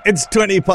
It's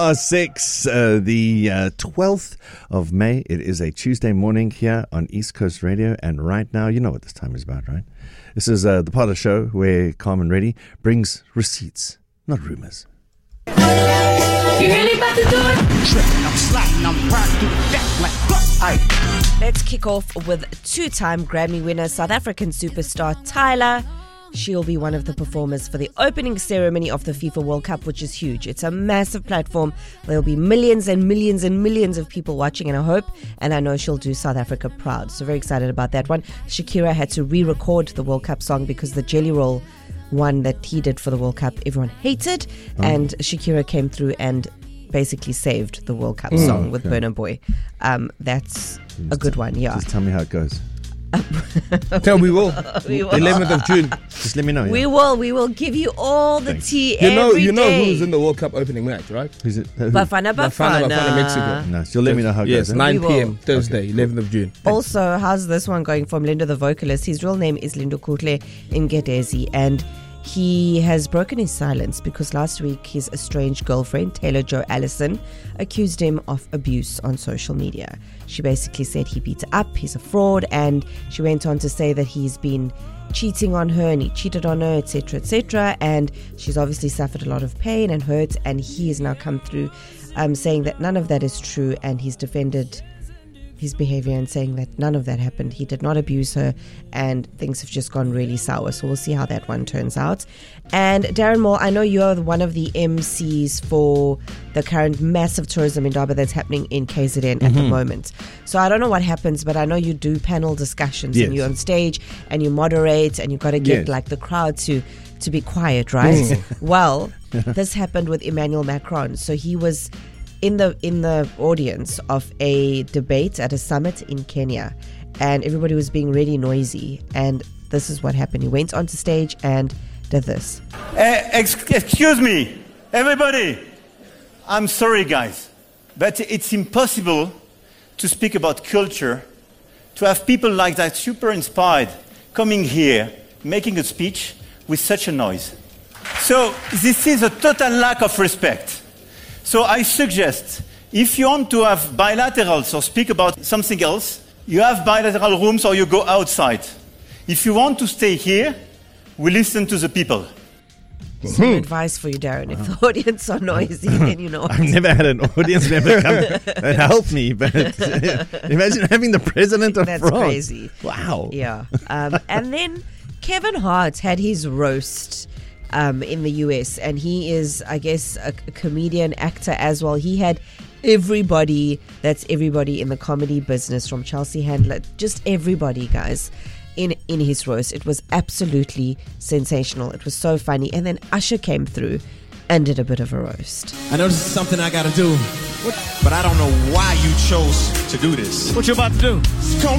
6:20, the 12th of May. It is a Tuesday morning here on East Coast Radio. And right now, you know what this time is about, right? This is the part of the show where Carmen Reddy brings receipts, not rumors. You really about to do it? I'm sliding, I'm proud to do that like Let's kick off with two-time Grammy winner, South African superstar Tyla. She'll be one of the performers for the opening ceremony of the FIFA World Cup, which is huge. It's a massive platform. There'll be millions and millions and millions of people watching, and I hope and I know she'll do South Africa proud. So very excited about that one. Shakira had to re-record the World Cup song because the Jelly Roll one that he did for the World Cup, everyone hated, and Shakira came through and basically saved the World Cup song with Burna Boy. That's a good one, yeah. Just tell me how it goes. We will. 11th of June. Just let me know. Yeah. We will give you all the tea You know day. who's in the World Cup opening match, right? Who's it? Bafana, Mexico. No, so let me know how it goes. Yes, 9 p.m. Thursday, 11th of June. Also, how's this one going from Lindo the vocalist? His real name is Lindo Kutle Ngedezi, and he has broken his silence because last week his estranged girlfriend, Taylor Jo Allison, accused him of abuse on social media. She basically said he beat her up, he's a fraud, and she went on to say that he's been cheating on her and he cheated on her, etc., etc., and she's obviously suffered a lot of pain and hurt, and he has now come through saying that none of that is true, and he's defended his behavior and saying that none of that happened. He did not abuse her, and things have just gone really sour. So we'll see how that one turns out. And Darren Moore, I know you're one of the MCs for the current massive tourism indaba that's happening in KZN at the moment. So I don't know what happens, but I know you do panel discussions and you're on stage and you moderate and you got to get like the crowd to be quiet, right? Well, this happened with Emmanuel Macron. So he was in the audience of a debate at a summit in Kenya, and everybody was being really noisy, and this is what happened. He went onto stage and did this. Excuse me, everybody. I'm sorry, guys, but it's impossible to speak about culture, to have people like that super inspired coming here, making a speech with such a noise. So this is a total lack of respect. So I suggest, if you want to have bilaterals or speak about something else, you have bilateral rooms or you go outside. If you want to stay here, we listen to the people. Some advice for you, Darren. If the audience are noisy, then you know. I've never had an audience member come and help me, but imagine having the president of France. That's crazy. Wow. Yeah. And then Kevin Hart had his roast in the US, and he is, I guess, a comedian, actor as well. He had everybody in the comedy business, from Chelsea Handler, just everybody, guys, in his roast. It was absolutely sensational. It was so funny. And then Usher came through and did a bit of a roast. I know this is something I gotta do, but I don't know why you chose to do this. What you about to do? It's gonna